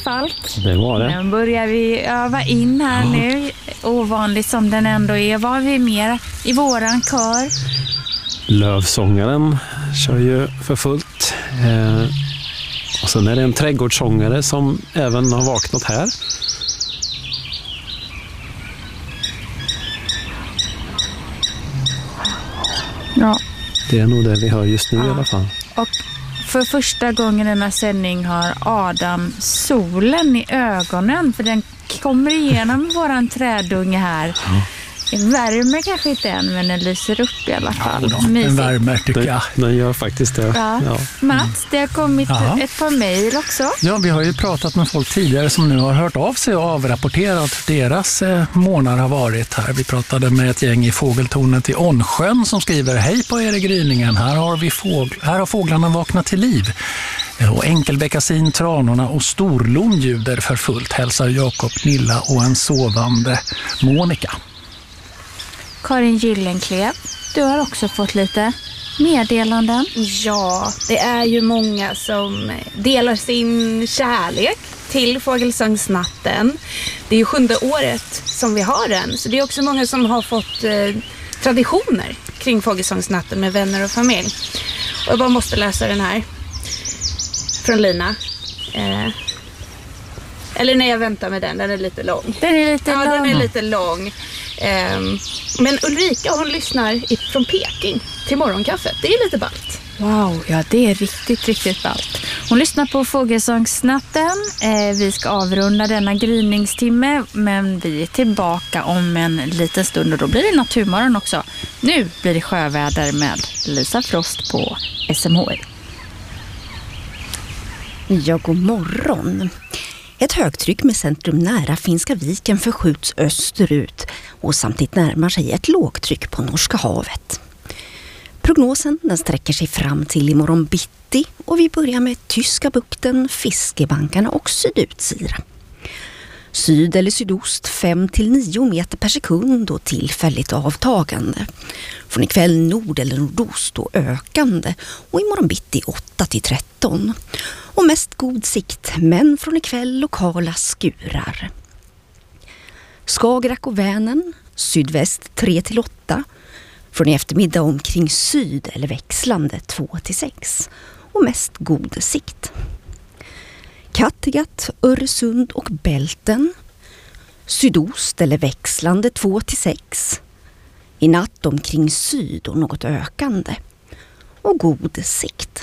Falk. Det var det. Nu börjar vi öva in här nu. Ovanligt som den ändå är. Vad har vi mer i våran kör? Lövsångaren kör ju för fullt. Och sen är det en trädgårdssångare som även har vaknat här. Ja. Det är nog det vi hör just nu i alla fall. Och för första gången i den här sändning har Adam solen i ögonen. För den kommer igenom våran trädunge här. Ja. Den värmer kanske inte än, men den lyser upp i alla fall. Ja, den värmer tycker jag. Den gör faktiskt det. Ja. Ja. Mats, det har kommit ett par mejl också. Ja, vi har ju pratat med folk tidigare som nu har hört av sig och avrapporterat deras månader har varit här. Vi pratade med ett gäng i fågeltornet i Ånsjön som skriver: hej på er i gryningen, här har fåglarna vaknat till liv. Och enkelbeckasin, tranorna och storlom ljuder för fullt, hälsar Jakob, Nilla och en sovande Monica. Karin Gyllenklev, du har också fått lite meddelanden. Ja, det är ju många som delar sin kärlek till Fågelsångsnatten. Det är ju 7:e året som vi har den, så det är också många som har fått traditioner kring Fågelsångsnatten med vänner och familj. Och jag bara måste läsa den här från Lina. Eller när jag väntar med den är lite lång. Den är lite lång. Men Ulrika, hon lyssnar från Peking till morgonkaffet. Det är lite ballt. Wow, ja det är riktigt ballt. Hon lyssnar på Fågelsångsnatten. Vi ska avrunda denna gryningstimme, men vi är tillbaka om en liten stund och då blir det Naturmorgon också. Nu blir det sjöväder med Lisa Frost på SMHI. Ja, god morgon. Ett högtryck med centrum nära Finska viken förskjuts österut och samtidigt närmar sig ett lågtryck på Norska havet. Prognosen den sträcker sig fram till imorgon bitti och vi börjar med Tyska bukten, Fiskebankarna och Sydutsira. Syd eller sydost 5-9 meter per sekund och tillfälligt avtagande. Från ikväll nord eller nordost och ökande och imorgon bitti 8-13. Och mest god sikt, men från ikväll lokala skurar. Skagerrak och Vänern, sydväst 3-8. Från i eftermiddag omkring syd eller växlande 2-6. Och mest god sikt. Kattegatt, Öresund och Bälten. Sydost eller växlande 2-6. I natt omkring syd och något ökande. Och god sikt.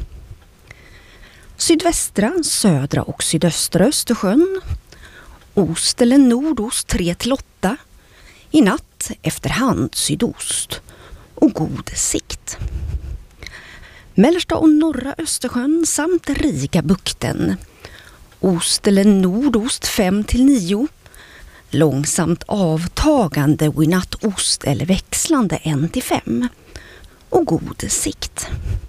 Sydvästra, södra och sydöstra Östersjön. Ost eller nordost 3-8. I natt efterhand sydost. Och god sikt. Mellersta och norra Östersjön samt Rigabukten. Ost eller nordost 5-9. Långsamt avtagande och i natt ost eller växlande 1-5. Och god sikt.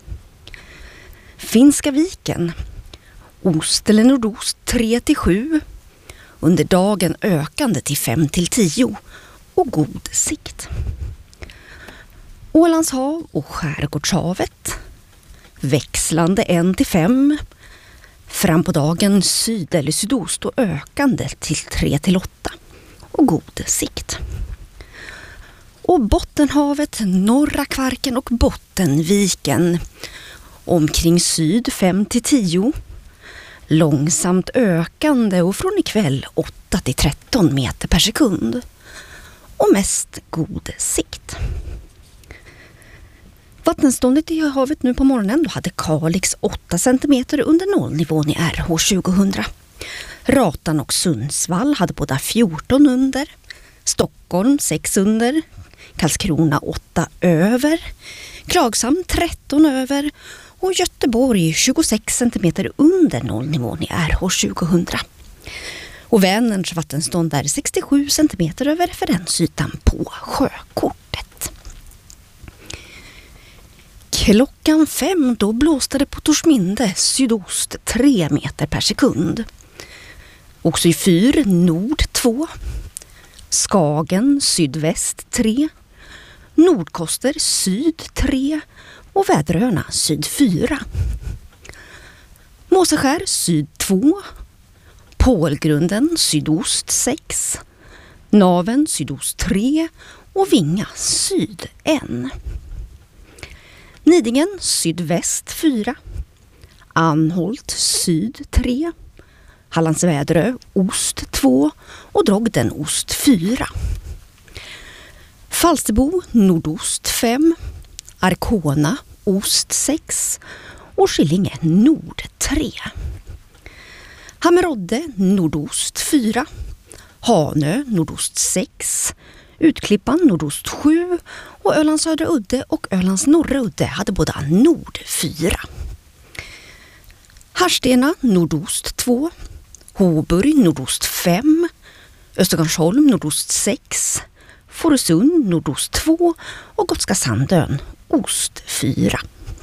Finska viken. Ost eller nordost 3-7. Under dagen ökande till 5-10. Och god sikt. Ålands hav och Skärgårdshavet. Växlande 1-5. Fram på dagen syd eller sydost och ökande till 3-8. Och god sikt. Och Bottenhavet, norra Kvarken och Bottenviken. Omkring syd 5-10. Långsamt ökande och från ikväll 8-13 meter per sekund. Och mest god sikt. Vattenståndet i havet nu på morgonen då hade Kalix 8 cm under nollnivån i RH 2000. Ratan och Sundsvall hade båda 14 under. Stockholm 6 under. Karlskrona 8 över. Klagshamn 13 över. Och Göteborg 26 cm under nollnivån i RH 2000. Och Vänerns vattenstånd är 67 cm över referensytan på sjökortet. Klockan 5 då blåste det på Torsminde sydost 3 meter per sekund. Också i Fyr nord 2. Skagen sydväst 3. Nordkoster syd 3 och Väderöarna syd 4. Måseskär syd 2. Pålgrunden sydost 6, naven sydost 3 och Vinga syd 1. Nidingen sydväst 4, Anholt syd 3, Hallandsväderö ost 2 och Drogden ost 4. Falsterbo nordost 5, Arkona ost 6 och Skillinge nord 3. Hammerodde nordost 4, Hanö nordost 6, Utklippan nordost 7 och Ölands södra udde och Ölands norra udde hade båda nord 4. Harstena nordost 2, Hoburg nordost 5, Östergarnsholm nordost 6, Fårösund nordost 2 och Gotska Sandön ost 4.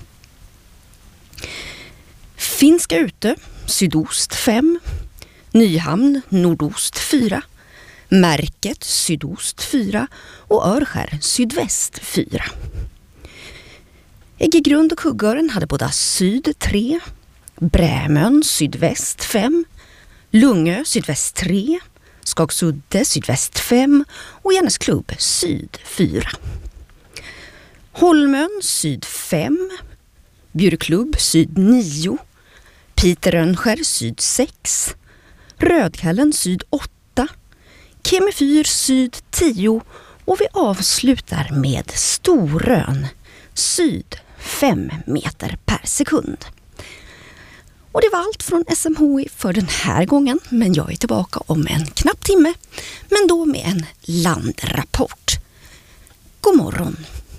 Finska Utö sydost 5, Nyhamn nordost 4, Märket sydost 4 och Örskär sydväst 4. Äggegrund och Kuggören hade båda syd 3, Brämön sydväst 5, Lungö sydväst 3, Skagsudde sydväst 5 och Järnesklubb syd 4. Holmön syd 5, Bjurklubb syd 9, Piterönskär syd 6, Rödkallen syd 8, Kemefyr syd 10 och vi avslutar med Storön syd 5 meter per sekund. Och det var allt från SMHI för den här gången, men jag är tillbaka om en knapp timme, men då med en landrapport. God morgon!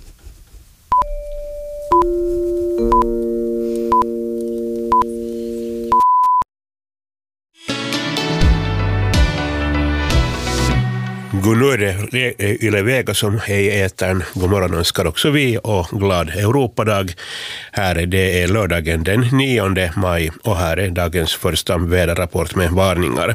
God nu är det Yle Vega som är i ätern. God morgon önskar också vi och glad Europadag. Här är det lördagen den 9 maj och här är dagens första väderrapport med varningar.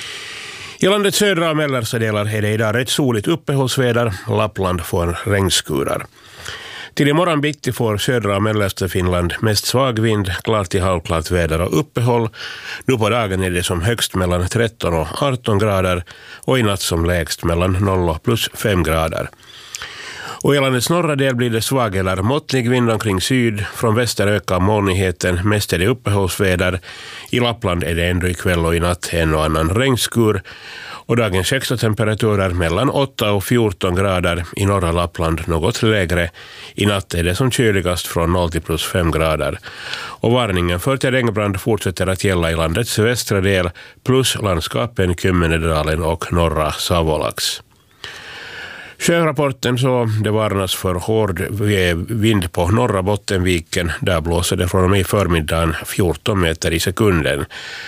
I landets södra och mellersta delar är det idag rätt soligt uppehållsväder. Lappland får regnskurar. Till imorgon bitti får södra och mellersta Finland mest svag vind, klart till halvklart väder och uppehåll. Nu på dagen är det som högst mellan 13 och 18 grader och i natt som lägst mellan 0 och plus 5 grader. Och i landets norra del blir det svag eller måttlig vind omkring syd. Från väster ökar molnigheten, mest är det uppehållsväder. I Lappland är det ändå ikväll och i natt en och annan regnskur. Och dagens högsta temperaturer mellan 8 och 14 grader, i norra Lappland något lägre. I natt är det som kyligast från 0 till plus 5 grader. Och varningen för terrängbrand fortsätter att gälla i landets västra del plus landskapen Kymmenedalen och norra Savolax. Sjörapporten så det varnas för hård vind på norra Bottenviken. Där blåser det från och med i förmiddagen 14 meter i sekunden.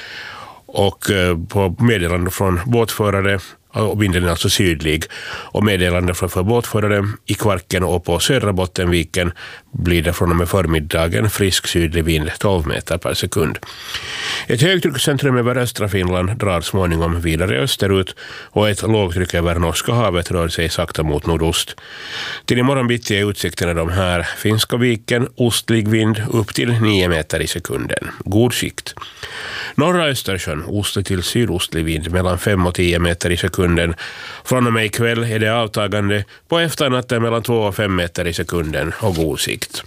Och på meddelande från båtförare, och vinden är alltså sydlig, och meddelande för båtförare i Kvarken och på södra Bottenviken blir det från och med förmiddagen frisk sydlig vind 12 meter per sekund. Ett högtryckscentrum över östra Finland drar småningom vidare österut och ett lågtryck över Norska havet rör sig sakta mot nordost. Till imorgon bitti är utsikterna de här: Finska viken, ostlig vind upp till 9 meter i sekunden. God sikt. Norra Östersjön, ostlig till sydostlig vind mellan 5 och 10 meter i sekunden. Från och med ikväll är det avtagande, på efternatten mellan 2 och 5 meter i sekunden och god sikt.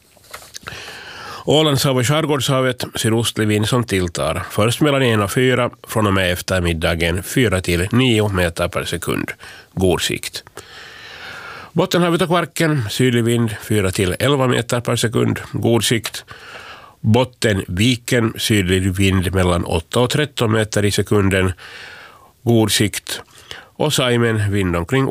Ålandshav och Skärgårdshavet, sydostlig vind som tilltar. Först mellan 1 och 4, från och med eftermiddagen 4 till 9 meter per sekund. God sikt. Bottenhavet och Kvarken, sydlig vind 4 till 11 meter per sekund. God sikt. Bottenviken, sydlig vind mellan 8 och 13 meter i sekunden. God sikt. Och Saimen, vind omkring